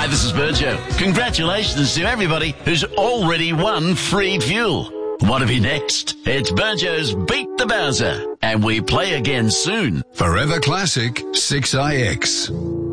Hi, this is Burjo. Congratulations to everybody who's already won free fuel. What'll be next? It's Burjo's Beat the Bowser, and we play again soon. Forever Classic 6IX.